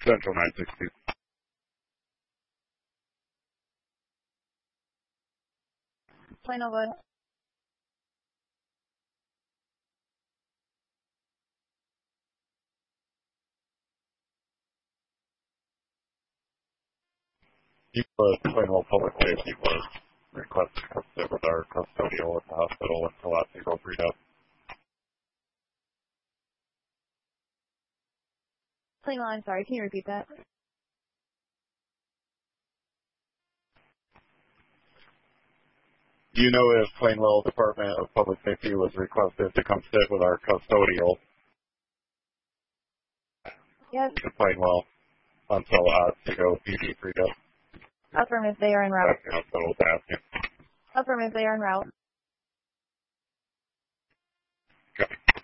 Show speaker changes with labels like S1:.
S1: Central 960.
S2: Plain over.
S1: Plainwell Public Safety was requested to come sit with our custodial at the hospital until Otsego freed up.
S2: Plainwell, I'm sorry, can you repeat that?
S1: Do you know if Plainwell Department of Public Safety was requested to come sit with our custodial
S2: Yes.
S1: in Plainwell until Otsego PD freed up?
S2: Affirmative, they are en route.
S1: That's what I was asking.
S2: Affirmative, they are en route.
S1: Okay.